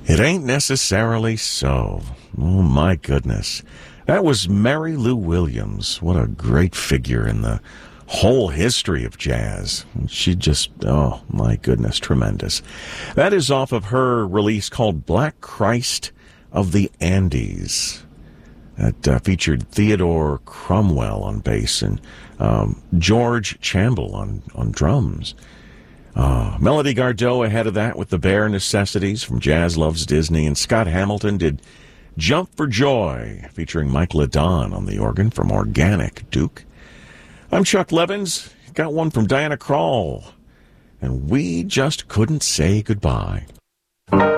It ain't necessarily so. Oh, my goodness. That was Mary Lou Williams. What a great figure in the whole history of jazz. She just, oh, my goodness, tremendous. That is off of her release called Black Christ of the Andes. That featured Theodore Cromwell on bass and George Chamble on drums. Melody Gardot ahead of that with The Bare Necessities from Jazz Loves Disney, and Scott Hamilton did Jump for Joy, featuring Mike LeDon on the organ from Organic Duke. I'm Chuck Levins. Got one from Diana Krall, and We Just Couldn't Say Goodbye.